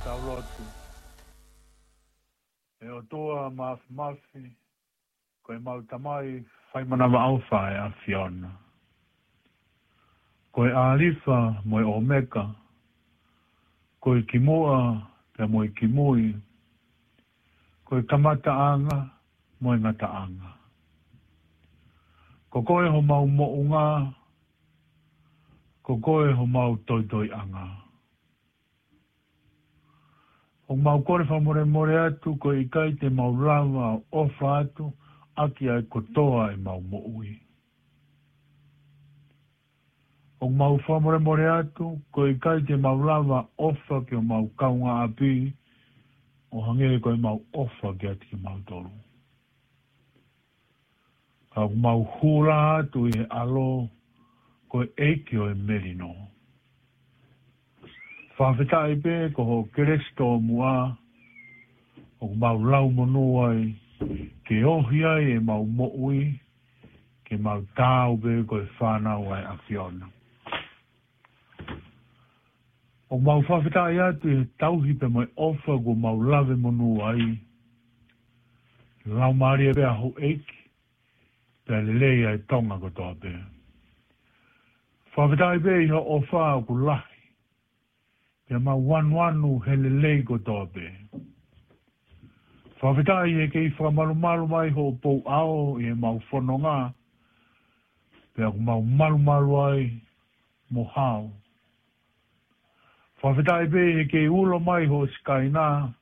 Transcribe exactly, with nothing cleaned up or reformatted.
taulotu. E o toa mafi mafi, koe mautamai whai manawa au whae a Fiona. Koe Alifa moe Omeka, koe Kimoa te moe Kimui, koe Kamataanga moe Ngataanga. Ko koe ho mau mounga, ko koe ho mau toitoi anga. O mau kore whamore more atu, ko i kai te mau lava o ofa atu, aki ai kotoa e mau moui. O mau whamore more atu, ko i kai te mau lava ofa ki o mau kaunga api, o hangere ko i mau ofa ki ati ki mau toru. Ka mau hula atu i alo, ko e eiki o e merino. Whawhetai pe ko ho keresto mua, o mau lau monuai, ke ohi ai e mau moui, ke mau tāu pe ko e whanau ai a Fiona. O mau whawhetai atu e tauhi pe mai ofa ko mau lave monuai, lau maria pe a ho eiki, pe a lelei ai tonga ko toa pe. Whawhetai pe i ho ofa ko lahi, pe ma wan wanu hele lei ko tope. Whawhetai e kei whamalu malu mai ho pou ao e mau whanonga, pe aku mau malu malu ai mo hao. Whawhetai pe e kei ulo mai ho skaina,